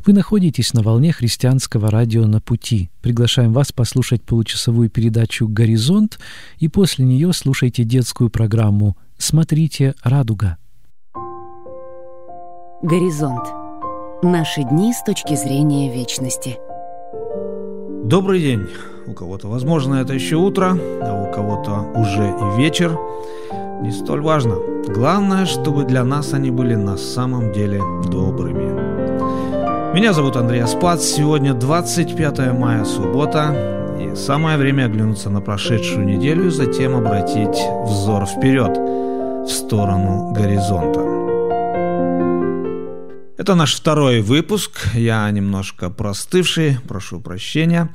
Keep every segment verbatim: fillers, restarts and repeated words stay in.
Вы находитесь на волне христианского радио «На пути». Приглашаем вас послушать получасовую передачу «Горизонт», и после нее слушайте детскую программу «Смотрите, радуга». «Горизонт». Наши дни с точки зрения вечности. Добрый день. У кого-то, возможно, это еще утро, а у кого-то уже и вечер. Не столь важно. Главное, чтобы для нас они были на самом деле добрыми. Меня зовут Андрей Аспац. Сегодня двадцать пятое мая, суббота. И самое время оглянуться на прошедшую неделю и затем обратить взор вперед, в сторону горизонта. Это наш второй выпуск. Я немножко простывший, прошу прощения.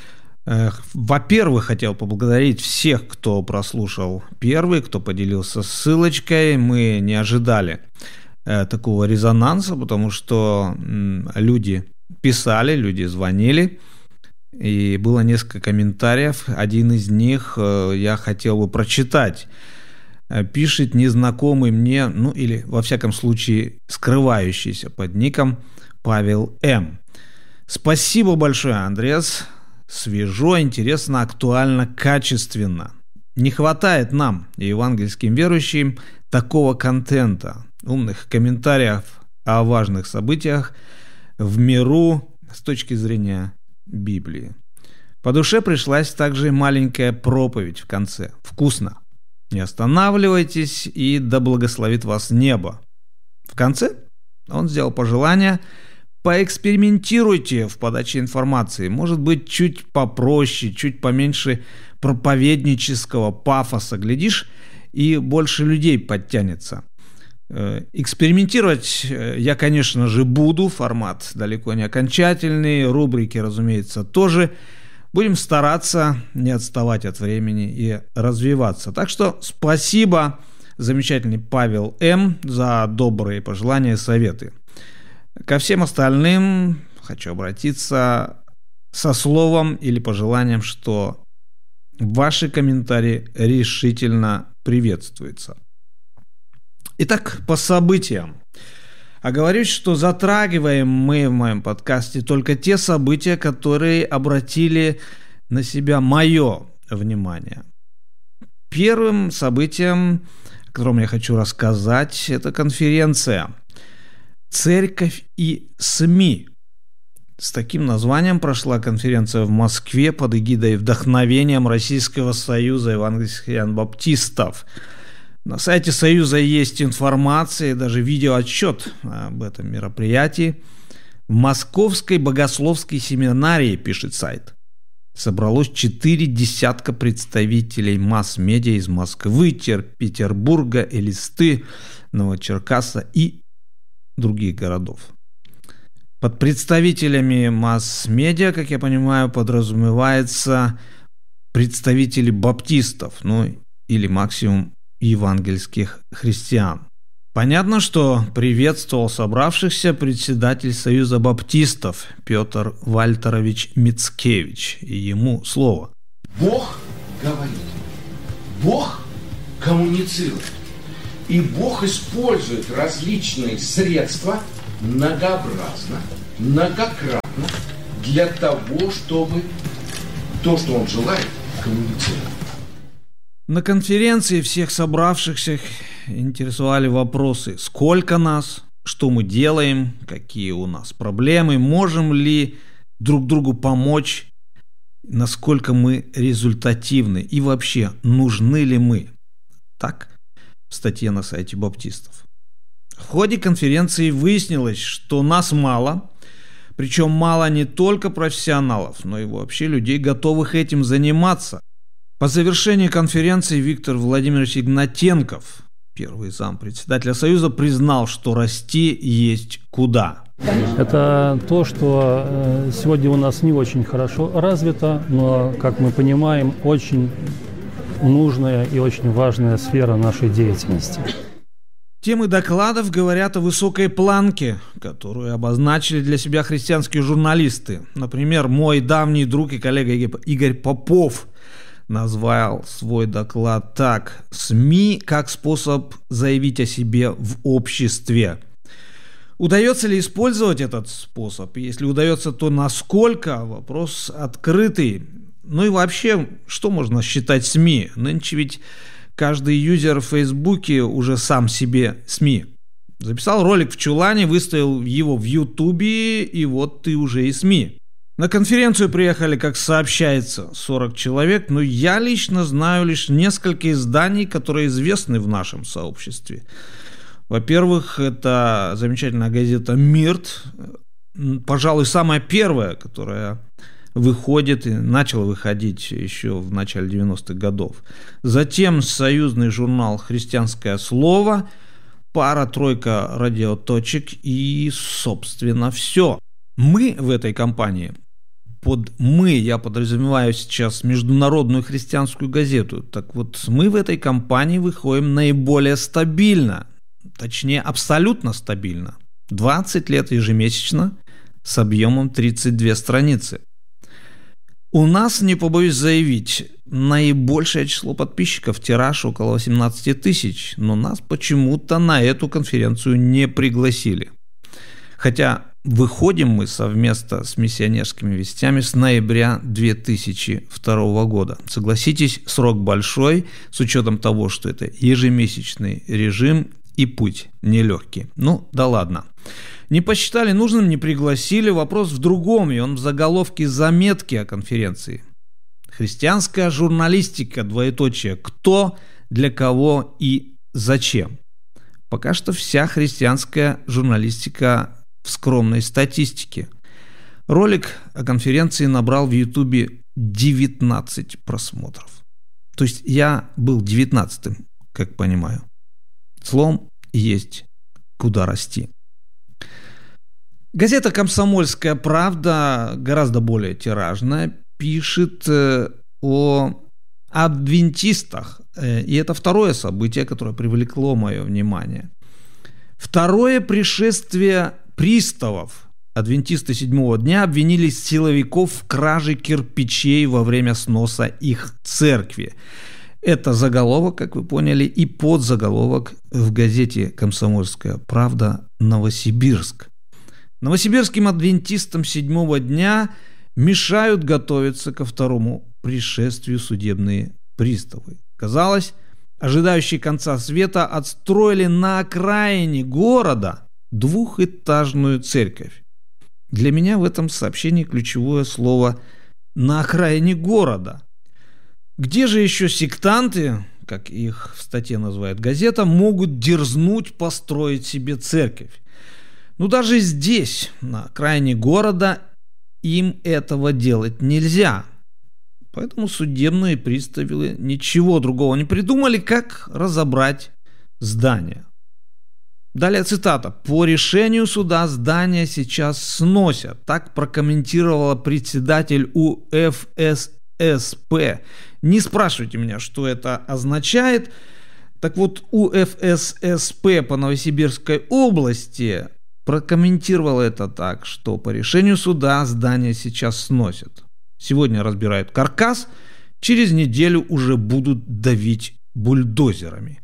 Во-первых, хотел поблагодарить всех, кто прослушал первый, кто поделился ссылочкой. Мы не ожидали э, такого резонанса, потому что м, люди писали, люди звонили, и было несколько комментариев. Один из них э, я хотел бы прочитать. Пишет незнакомый мне, ну или во всяком случае скрывающийся под ником Павел М. Спасибо большое, Андреас. Свежо, интересно, актуально, качественно. Не хватает нам, евангельским верующим, такого контента, умных комментариев о важных событиях в миру с точки зрения Библии. По душе пришлась также маленькая проповедь в конце. Вкусно. Не останавливайтесь, и да благословит вас небо. В конце он сделал пожелание: поэкспериментируйте в подаче информации. Может быть, чуть попроще, чуть поменьше проповеднического пафоса. Глядишь, и больше людей подтянется. Экспериментировать я, конечно же, буду. Формат далеко не окончательный. Рубрики, разумеется, тоже. Будем стараться не отставать от времени и развиваться. Так что спасибо, замечательный Павел М., за добрые пожелания и советы. Ко всем остальным хочу обратиться со словом или пожеланием, что ваши комментарии решительно приветствуются. Итак, по событиям. Оговорюсь, что затрагиваем мы в моем подкасте только те события, которые обратили на себя мое внимание. Первым событием, о котором я хочу рассказать, это конференция «Церковь и СМИ». С таким названием прошла конференция в Москве под эгидой и вдохновением Российского союза евангелистов-баптистов. На сайте Союза есть информация, даже видеоотчет об этом мероприятии. В Московской богословской семинарии, пишет сайт, собралось четыре десятка представителей масс-медиа из Москвы, Петербурга, Элисты, Новочеркасска и других городов. Под представителями масс-медиа, как я понимаю, подразумевается представители баптистов, ну или максимум евангельских христиан. Понятно, что приветствовал собравшихся председатель Союза баптистов Петр Вальтерович Мицкевич, и ему слово. Бог говорит, Бог коммуницирует, и Бог использует различные средства многообразно, многократно для того, чтобы то, что Он желает, коммуницировать. На конференции всех собравшихся интересовали вопросы: сколько нас, что мы делаем, какие у нас проблемы, можем ли друг другу помочь, насколько мы результативны и вообще нужны ли мы. Так, в статье на сайте баптистов. В ходе конференции выяснилось, что нас мало, причем мало не только профессионалов, но и вообще людей, готовых этим заниматься. По завершении конференции Виктор Владимирович Игнатенков, первый зампредседателя Союза, признал, что расти есть куда. Это то, что сегодня у нас не очень хорошо развито, но, как мы понимаем, очень нужная и очень важная сфера нашей деятельности. Темы докладов говорят о высокой планке, которую обозначили для себя христианские журналисты. Например, мой давний друг и коллега Игорь Попов назвал свой доклад так: «СМИ как способ заявить о себе в обществе». Удается ли использовать этот способ? Если удается, то насколько? Вопрос открытый. Ну и вообще, что можно считать СМИ? Нынче ведь каждый юзер в Фейсбуке уже сам себе СМИ. Записал ролик в чулане, выставил его в Ютубе, и вот ты уже и СМИ. На конференцию приехали, как сообщается, сорок человек, но я лично знаю лишь несколько изданий, которые известны в нашем сообществе. Во-первых, это замечательная газета «Мирт», пожалуй, самая первая, которая выходит и начала выходить еще в начале девяностых годов. Затем союзный журнал «Христианское слово», пара-тройка радиоточек и, собственно, все. Мы в этой компании, под «мы» я подразумеваю сейчас Международную христианскую газету, так вот мы в этой компании выходим наиболее стабильно, точнее абсолютно стабильно. двадцать лет ежемесячно с объемом тридцать две страницы. У нас, не побоюсь заявить, наибольшее число подписчиков, тираж около восемнадцать тысяч, но нас почему-то на эту конференцию не пригласили. Хотя выходим мы совместно с миссионерскими вестями с ноября две тысячи второго года. Согласитесь, срок большой, с учетом того, что это ежемесячный режим и путь нелегкий. Ну, да ладно. Не посчитали нужным, не пригласили. Вопрос в другом, и он в заголовке заметки о конференции. Христианская журналистика, двоеточие. Кто, для кого и зачем? Пока что вся христианская журналистика в скромной статистике. Ролик о конференции набрал в Ютубе девятнадцать просмотров. То есть я был девятнадцатым, как понимаю. Словом, есть куда расти. Газета «Комсомольская правда», гораздо более тиражная, пишет о адвентистах. И это второе событие, которое привлекло мое внимание. Второе пришествие приставов. Адвентисты седьмого дня обвинили силовиков в краже кирпичей во время сноса их церкви. Это заголовок, как вы поняли, и подзаголовок в газете «Комсомольская правда» Новосибирск. Новосибирским адвентистам седьмого дня мешают готовиться ко второму пришествию судебные приставы. Казалось, ожидающие конца света отстроили на окраине города двухэтажную церковь. Для меня в этом сообщении ключевое слово «на окраине города». Где же еще сектанты, как их в статье называет газета, могут дерзнуть построить себе церковь? Ну, даже здесь, на окраине города, им этого делать нельзя. Поэтому судебные приставы ничего другого не придумали, как разобрать здание. Далее цитата. «По решению суда здание сейчас сносят». Так прокомментировала председатель У Эф Эс Эс Пэ. Не спрашивайте меня, что это означает. Так вот, У Эф Эс Эс Пэ по Новосибирской области прокомментировал это так, что по решению суда здание сейчас сносят. Сегодня разбирают каркас, через неделю уже будут давить бульдозерами.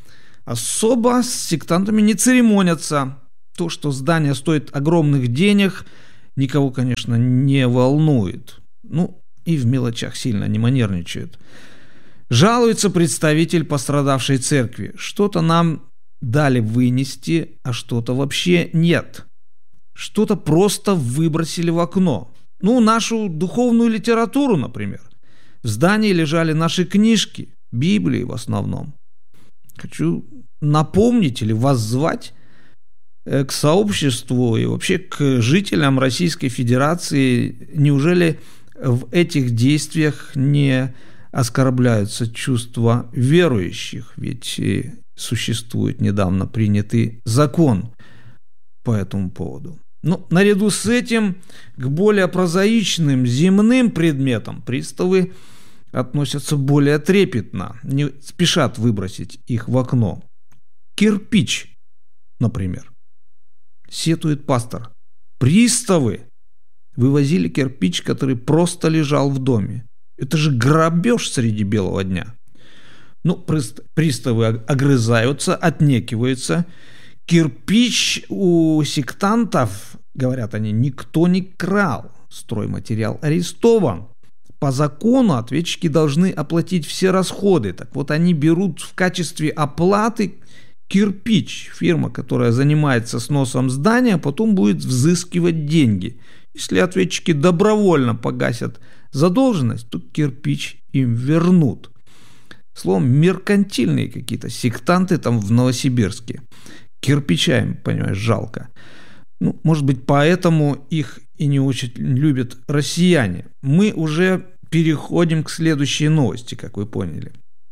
Особо с сектантами не церемонятся. То, что здание стоит огромных денег, никого, конечно, не волнует. Ну, и в мелочах сильно не манерничают. Жалуется представитель пострадавшей церкви. Что-то нам дали вынести, а что-то вообще нет. Что-то просто выбросили в окно. Ну, нашу духовную литературу, например. В здании лежали наши книжки, Библии в основном. Хочу напомнить или воззвать к сообществу и вообще к жителям Российской Федерации. Неужели в этих действиях не оскорбляются чувства верующих? Ведь существует недавно принятый закон по этому поводу. Но наряду с этим к более прозаичным земным предметам приставы относятся более трепетно, не спешат выбросить их в окно. Кирпич, например. Сетует пастор. Приставы вывозили кирпич, который просто лежал в доме. Это же грабеж среди белого дня. Ну, приставы огрызаются, отнекиваются. Кирпич у сектантов, говорят они, никто не крал. Стройматериал арестован. По закону ответчики должны оплатить все расходы. Так вот, они берут в качестве оплаты кирпич. Фирма, которая занимается сносом здания, потом будет взыскивать деньги. Если ответчики добровольно погасят задолженность, то кирпич им вернут. Словом, меркантильные какие-то сектанты там в Новосибирске. Кирпича им, понимаешь, жалко. Ну, может быть, поэтому их и не очень любят россияне. Мы уже переходим к следующей новости, как вы поняли.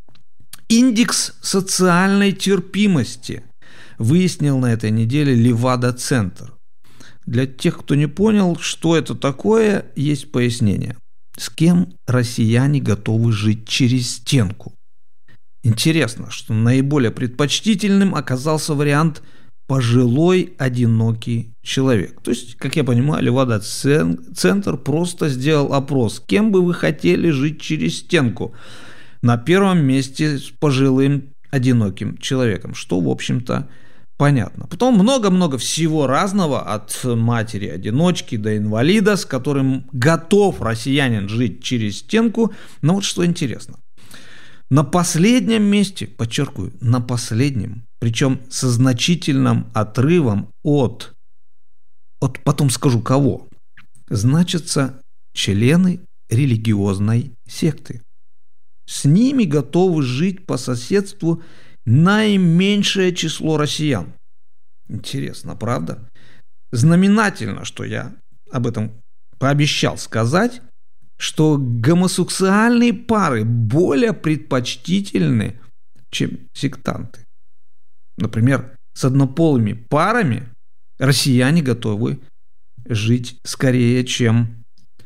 Индекс социальной терпимости выяснил на этой неделе Левада-центр. Для тех, кто не понял, что это такое, есть пояснение. С кем россияне готовы жить через стенку? Интересно, что наиболее предпочтительным оказался вариант «пожилой одинокий человек». То есть, как я понимаю, Левада-центр просто сделал опрос, с кем бы вы хотели жить через стенку. На первом месте с пожилым одиноким человеком, что, в общем-то, понятно. Потом много-много всего разного, от матери-одиночки до инвалида, с которым готов россиянин жить через стенку. Но вот что интересно. На последнем месте, подчеркиваю, на последнем, причем со значительным отрывом от, от потом скажу кого, значатся члены религиозной секты. С ними готовы жить по соседству наименьшее число россиян. Интересно, правда? Знаменательно, что я об этом пообещал сказать, что гомосексуальные пары более предпочтительны, чем сектанты. Например, с однополыми парами россияне готовы жить скорее, чем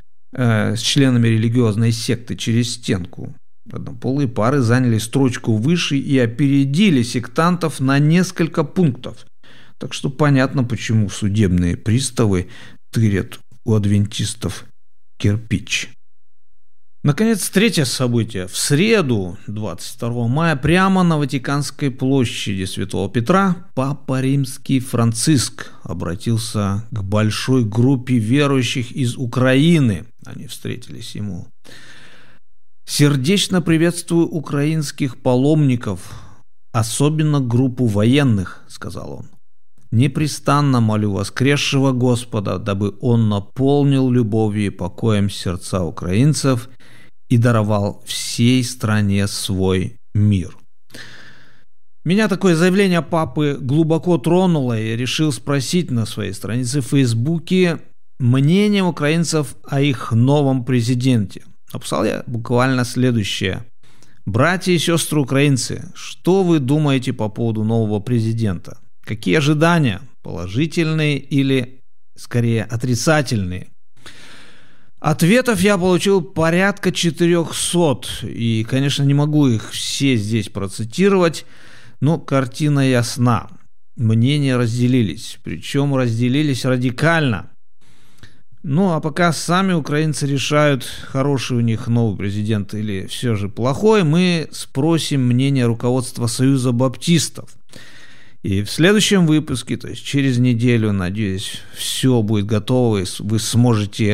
э, с членами религиозной секты через стенку. Однополые пары заняли строчку выше и опередили сектантов на несколько пунктов. Так что понятно, почему судебные приставы тырят у адвентистов кирпич. Наконец, третье событие. В среду, двадцать второго мая, прямо на Ватиканской площади Святого Петра Папа Римский Франциск обратился к большой группе верующих из Украины. Они встретились ему. «Сердечно приветствую украинских паломников, особенно группу военных», — сказал он. «Непрестанно молю воскресшего Господа, дабы Он наполнил любовью и покоем сердца украинцев и даровал всей стране свой мир». Меня такое заявление папы глубоко тронуло, и я решил спросить на своей странице в Фейсбуке мнение украинцев о их новом президенте. Написал я буквально следующее. «Братья и сестры украинцы, что вы думаете по поводу нового президента? Какие ожидания? Положительные или, скорее, отрицательные?» Ответов я получил порядка четырехсот, и, конечно, не могу их все здесь процитировать, но картина ясна. Мнения разделились, причем разделились радикально. Ну, а пока сами украинцы решают, хороший у них новый президент или все же плохой, мы спросим мнение руководства Союза Баптистов. И в следующем выпуске, то есть через неделю, надеюсь, все будет готово, и вы сможете